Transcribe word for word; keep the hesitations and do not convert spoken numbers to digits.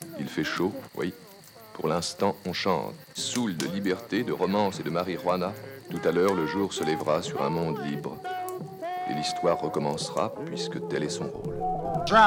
Il fait chaud, oui. Pour l'instant, on chante. Saoul de liberté, de romance et de marijuana. Tout à l'heure, le jour se lèvera sur un monde libre. Et l'histoire recommencera, puisque tel est son rôle. Drum.